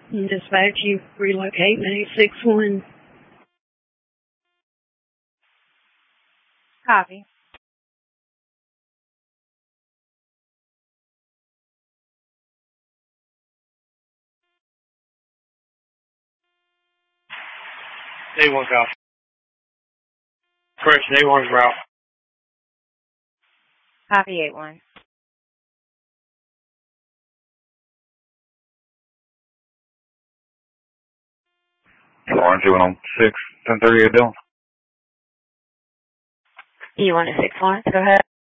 Dispatch, you relocate 961. Copy. A1 copy. Correction, A1's route. Copy 8-1. Orange, you went on 6, 1038 Dillon. You want a 6-1? Go ahead.